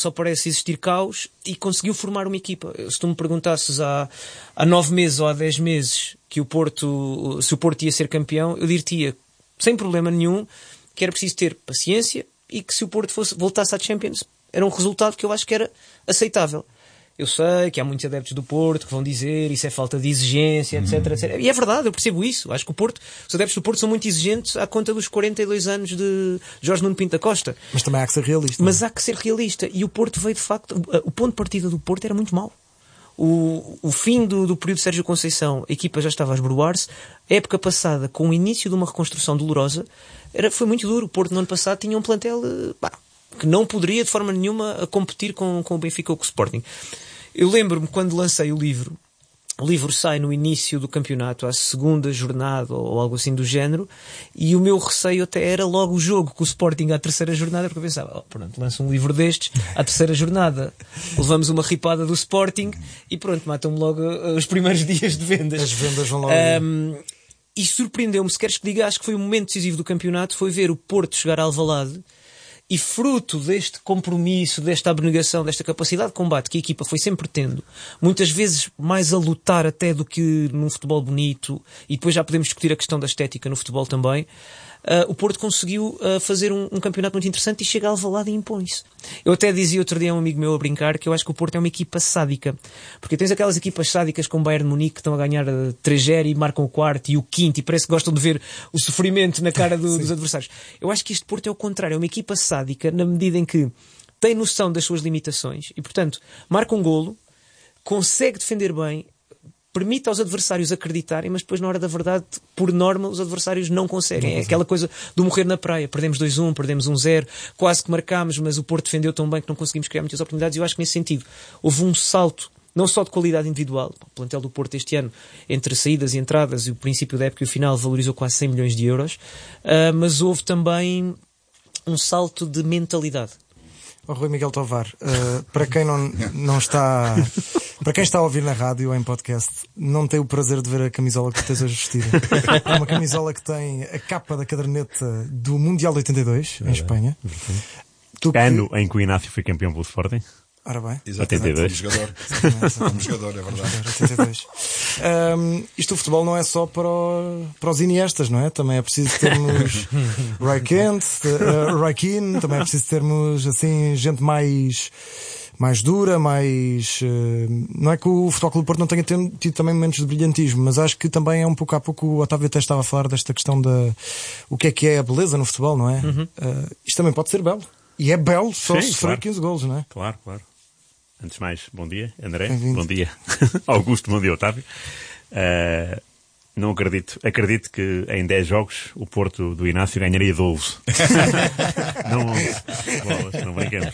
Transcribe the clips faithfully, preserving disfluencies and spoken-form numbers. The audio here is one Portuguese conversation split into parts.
só parece existir caos e conseguiu formar uma equipa. Se tu me perguntasses há, há nove meses ou há dez meses que o Porto, se o Porto ia ser campeão, eu diria, sem problema nenhum, que era preciso ter paciência e que se o Porto fosse, voltasse à Champions, era um resultado que eu acho que era aceitável. Eu sei que há muitos adeptos do Porto que vão dizer isso é falta de exigência, etc, uhum. etcétera. E é verdade, eu percebo isso. Acho que o Porto, os adeptos do Porto são muito exigentes à conta dos quarenta e dois anos de Jorge Nuno Pinto da Costa. Mas também há que ser realista. Mas há que ser realista. E o Porto veio, de facto... O ponto de partida do Porto era muito mau. O, o fim do, do período de Sérgio Conceição, a equipa já estava a esboroar-se. A época passada, com o início de uma reconstrução dolorosa, era, foi muito duro. O Porto, no ano passado, tinha um plantel bah, que não poderia, de forma nenhuma, a competir com, com o Benfica ou com o Sporting. Eu lembro-me quando lancei o livro, o livro sai no início do campeonato, à segunda jornada ou algo assim do género, e o meu receio até era logo o jogo com o Sporting à terceira jornada, porque eu pensava, oh, pronto, lanço um livro destes, à terceira jornada levamos uma ripada do Sporting e pronto, matam-me logo os primeiros dias de vendas. As vendas vão logo. Um, e surpreendeu-me, se queres que diga, acho que foi o momento decisivo do campeonato, foi ver o Porto chegar a Alvalade. E fruto deste compromisso, desta abnegação, desta capacidade de combate que a equipa foi sempre tendo, muitas vezes mais a lutar até do que num futebol bonito, e depois já podemos discutir a questão da estética no futebol também, uh, o Porto conseguiu uh, fazer um, um campeonato muito interessante e chega a Alvalade e impõe-se. Eu até dizia outro dia a um amigo meu a brincar que eu acho que o Porto é uma equipa sádica, porque tens aquelas equipas sádicas como o Bayern de Munique que estão a ganhar três zero e marcam o quarto e o quinto e parece que gostam de ver o sofrimento na cara do, dos adversários. Eu acho que este Porto é o contrário, é uma equipa sádica na medida em que tem noção das suas limitações e, portanto, marca um golo, consegue defender bem, permite aos adversários acreditarem, mas depois na hora da verdade, por norma, os adversários não conseguem. Não é aquela coisa do morrer na praia. Perdemos dois a um, perdemos um zero, quase que marcámos, mas o Porto defendeu tão bem que não conseguimos criar muitas oportunidades. E eu acho que nesse sentido houve um salto, não só de qualidade individual. O plantel do Porto este ano, entre saídas e entradas, e o princípio da época e o final, valorizou quase cem milhões de euros, uh, mas houve também um salto de mentalidade. Oh, Rui Miguel Tovar, uh, para quem não, não está... Para quem está a ouvir na rádio ou em podcast, não tem o prazer de ver a camisola que tens hoje vestida. É uma camisola que tem a capa da caderneta do Mundial de oitenta e dois, em Espanha. Tu que... Ano em que o Inácio foi campeão pelo Sporting. Ora bem. Exatamente, oitenta e dois. Como jogador. Como jogador, é verdade. oitenta e dois. Um, isto do futebol não é só para, o, para os Iniestas, não é? Também é preciso termos Roy Kent, uh, Roy Keane, também é preciso termos assim, gente mais... mais dura, mais... Uh, não é que o Futebol Clube do Porto não tenha tido, tido também momentos de brilhantismo, mas acho que também é um pouco, há pouco o Otávio até estava a falar desta questão da... o que é que é a beleza no futebol, não é? Uhum. Uh, isto também pode ser belo. E é belo só se sofrer quinze golos, não é? Claro, claro. Antes de mais, bom dia, André. Bem-vindo. Bom dia, Augusto. Bom dia, Otávio. Uh, não acredito. Acredito que em dez jogos o Porto do Inácio ganharia doze. Não onze. Não brincamos.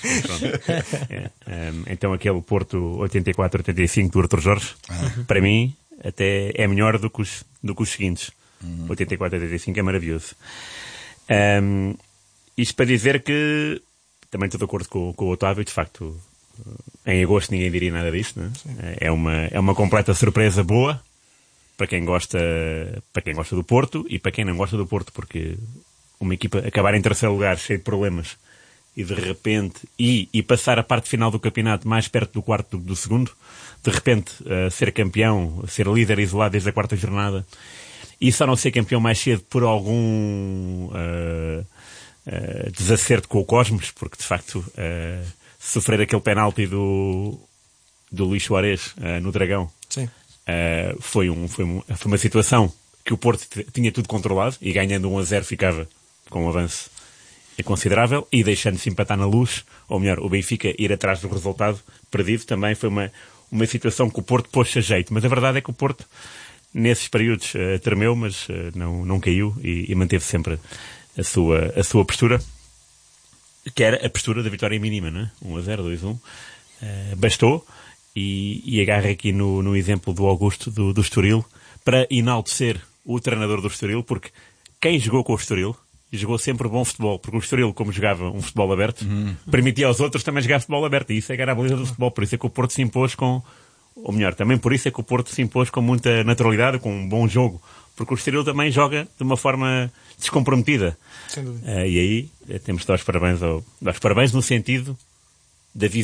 É, um, então aquele Porto oitenta e quatro oitenta e cinco do Arthur Jorge, uhum. para mim, até é melhor do que os, do que os seguintes. Uhum. oitenta e quatro oitenta e cinco é maravilhoso. Um, isto para dizer que também estou de acordo com, com o Otávio, de facto, em agosto ninguém diria nada disto, não é? É uma, é uma completa surpresa boa para quem gosta, para quem gosta do Porto e para quem não gosta do Porto, porque uma equipa acabar em terceiro lugar cheio de problemas e de repente e, e passar a parte final do campeonato mais perto do quarto do, do segundo, de repente uh, ser campeão, ser líder isolado desde a quarta jornada e só não ser campeão mais cedo por algum uh, uh, desacerto com o Cosmos, porque de facto uh, sofrer aquele penalti do, do Luís Soares uh, no Dragão. Sim. Uh, foi, um, foi, um, foi uma situação que o Porto t- tinha tudo controlado e ganhando um a zero ficava com um avanço considerável e deixando-se empatar na Luz, ou melhor, o Benfica ir atrás do resultado perdido, também foi uma, uma situação que o Porto pôs-se a jeito. Mas a verdade é que o Porto nesses períodos uh, tremeu, mas uh, não, não caiu e, e manteve sempre a sua, a sua postura, que era a postura da vitória mínima, não é? um a zero, dois a um, uh, bastou. E, e agarra aqui no, no exemplo do Augusto, do, do Estoril, para enaltecer o treinador do Estoril, porque quem jogou com o Estoril jogou sempre bom futebol, porque o Estoril, como jogava um futebol aberto, uhum. permitia aos outros também jogar futebol aberto, e isso é que era a beleza do futebol. Por isso é que o Porto se impôs com, ou melhor, também por isso é que o Porto se impôs com muita naturalidade, com um bom jogo, porque o Estoril também joga de uma forma descomprometida. Sem dúvida. Uh, e aí temos de dar os parabéns, ao, dar os parabéns no sentido da visão